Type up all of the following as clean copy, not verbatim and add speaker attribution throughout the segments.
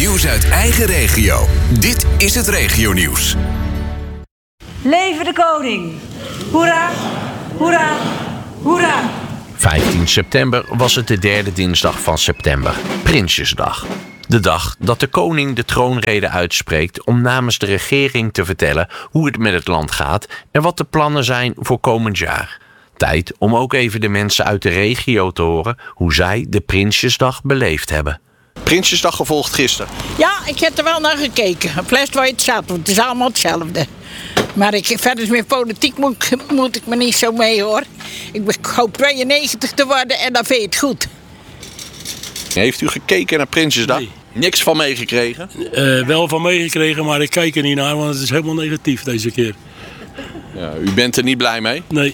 Speaker 1: Nieuws uit eigen regio. Dit is het regionieuws.
Speaker 2: Leven de koning! Hoera, hoera, hoera!
Speaker 3: 15 september was het de derde dinsdag van september, Prinsjesdag. De dag dat de koning de troonrede uitspreekt om namens de regering te vertellen hoe het met het land gaat en wat de plannen zijn voor komend jaar. Tijd om ook even de mensen uit de regio te horen hoe zij de Prinsjesdag beleefd hebben.
Speaker 4: Prinsjesdag gevolgd gisteren.
Speaker 5: Ja, ik heb er wel naar gekeken. Een fles waar je het zat, want het is allemaal hetzelfde. Maar verder met politiek moet ik me niet zo mee, hoor. Ik hoop 92 te worden en dan vind je het goed.
Speaker 4: Heeft u gekeken naar Prinsjesdag? Nee. Niks van meegekregen?
Speaker 6: Wel van meegekregen, maar ik kijk er niet naar, want het is helemaal negatief deze keer.
Speaker 4: Ja, u bent er niet blij mee?
Speaker 6: Nee.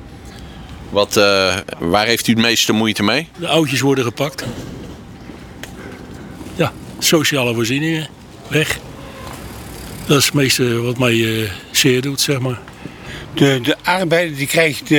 Speaker 4: Waar heeft u het meeste moeite mee?
Speaker 6: De oudjes worden gepakt. Ja, sociale voorzieningen, weg. Dat is het meeste wat mij zeer doet, zeg maar.
Speaker 7: De arbeider die krijgt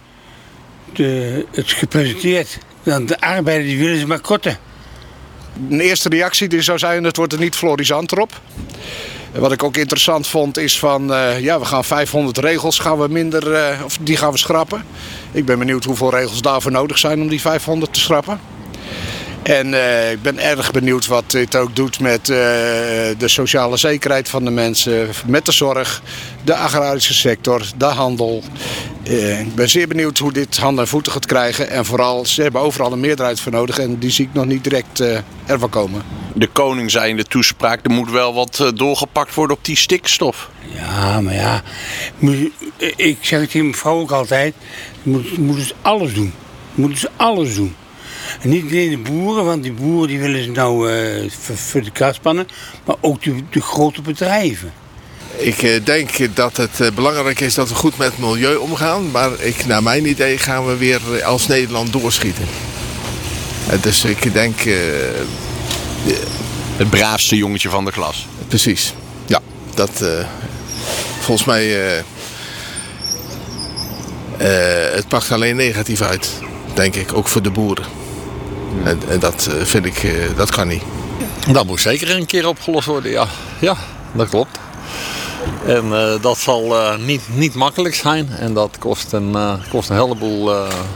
Speaker 7: het gepresenteerd. De arbeider die willen ze maar korten.
Speaker 8: Een eerste reactie die zou zijn, het wordt er niet florisant op. Wat ik ook interessant vond is van, we gaan 500 regels die gaan we schrappen. Ik ben benieuwd hoeveel regels daarvoor nodig zijn om die 500 te schrappen. En ik ben erg benieuwd wat dit ook doet met de sociale zekerheid van de mensen, met de zorg, de agrarische sector, de handel. Ik ben zeer benieuwd hoe dit handen en voeten gaat krijgen. En vooral, ze hebben overal een meerderheid voor nodig en die zie ik nog niet direct ervan komen.
Speaker 4: De koning zei in de toespraak, er moet wel wat doorgepakt worden op die stikstof.
Speaker 7: Ja, maar ja, ik zeg het tegen mijn vrouw ook altijd, moeten ze alles doen. Moeten ze alles doen. En niet alleen de boeren, want die boeren die willen ze nou voor de kast spannen, maar ook de grote bedrijven.
Speaker 9: Ik denk dat het belangrijk is dat we goed met het milieu omgaan, maar naar mijn idee gaan we weer als Nederland doorschieten. Dus ik denk...
Speaker 4: het braafste jongetje van de klas.
Speaker 9: Precies, ja. Dat volgens mij... het pakt alleen negatief uit, denk ik, ook voor de boeren. En dat vind ik, dat kan niet.
Speaker 10: Dat moet zeker een keer opgelost worden, ja. Ja, dat klopt. En dat zal niet makkelijk zijn. En dat kost een heleboel...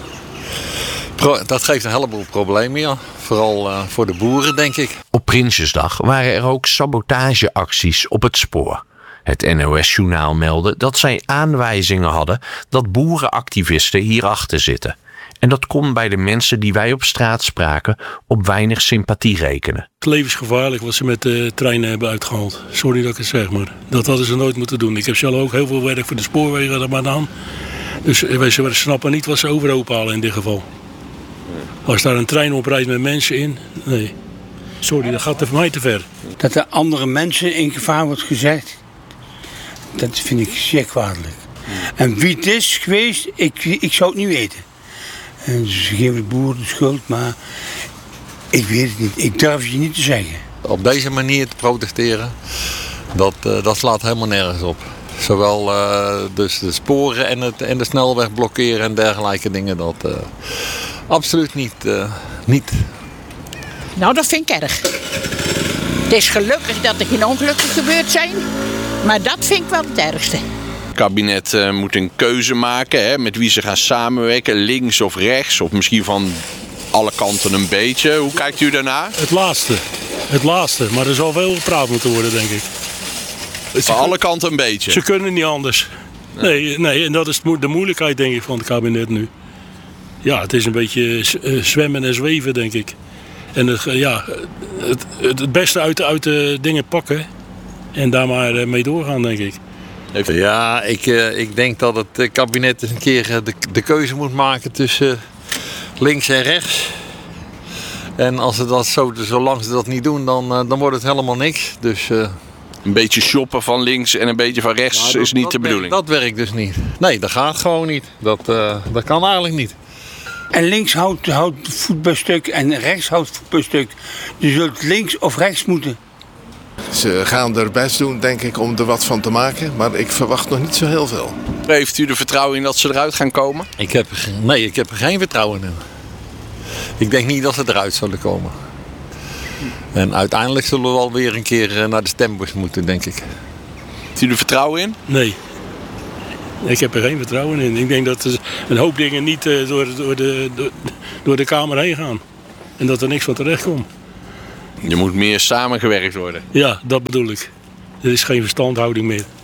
Speaker 10: dat geeft een heleboel problemen, ja. Vooral voor de boeren, denk ik.
Speaker 3: Op Prinsjesdag waren er ook sabotageacties op het spoor. Het NOS-journaal meldde dat zij aanwijzingen hadden dat boerenactivisten hierachter zitten. En dat kon bij de mensen die wij op straat spraken op weinig sympathie rekenen.
Speaker 6: Het is levensgevaarlijk wat ze met de treinen hebben uitgehaald. Sorry dat ik het zeg, maar dat hadden ze nooit moeten doen. Ik heb zelf ook heel veel werk voor de spoorwegen gedaan. Dus ze snappen niet wat ze overhoop halen in dit geval. Als daar een trein op rijdt met mensen in, nee. Sorry, dat gaat er voor mij te ver.
Speaker 7: Dat er andere mensen in gevaar wordt gezegd, dat vind ik zeer kwalijk. En wie het is geweest, ik zou het niet weten. En ze geven de boeren de schuld, maar ik weet het niet. Ik durf je niet te zeggen.
Speaker 10: Op deze manier te protesteren, dat slaat helemaal nergens op. Zowel dus de sporen en de snelweg blokkeren en dergelijke dingen, dat absoluut niet.
Speaker 5: Nou, dat vind ik erg. Het is gelukkig dat er geen ongelukken gebeurd zijn, maar dat vind ik wel het ergste.
Speaker 4: Het kabinet moet een keuze maken met wie ze gaan samenwerken, links of rechts, of misschien van alle kanten een beetje. Hoe kijkt u daarnaar?
Speaker 6: Het laatste, maar er zal veel gepraat moeten worden, denk ik.
Speaker 4: Van alle kanten een beetje?
Speaker 6: Ze kunnen niet anders. Nee, en dat is de moeilijkheid, denk ik, van het kabinet nu. Ja, het is een beetje zwemmen en zweven, denk ik. En het beste uit de dingen pakken en daar maar mee doorgaan, denk ik.
Speaker 10: Ja, ik denk dat het kabinet eens een keer de keuze moet maken tussen links en rechts. En als ze dat zolang ze dat niet doen, dan wordt het helemaal niks. Dus,
Speaker 4: een beetje shoppen van links en een beetje van rechts is niet de bedoeling.
Speaker 10: Dat werkt dus niet. Nee, dat gaat gewoon niet. Dat kan eigenlijk niet.
Speaker 7: En links houdt voet bij stuk en rechts houdt voet bij stuk. Je zult links of rechts moeten.
Speaker 9: Ze gaan er best doen, denk ik, om er wat van te maken. Maar ik verwacht nog niet zo heel veel.
Speaker 4: Heeft u er vertrouwen in dat ze eruit gaan komen?
Speaker 10: Ik heb er geen vertrouwen in. Ik denk niet dat ze eruit zullen komen. En uiteindelijk zullen we wel weer een keer naar de stembus moeten, denk ik.
Speaker 4: Heeft u er vertrouwen in?
Speaker 6: Nee. Ik heb er geen vertrouwen in. Ik denk dat een hoop dingen niet door de Kamer heen gaan. En dat er niks van terecht komt.
Speaker 4: Er moet meer samengewerkt worden.
Speaker 6: Ja, dat bedoel ik. Er is geen verstandhouding meer.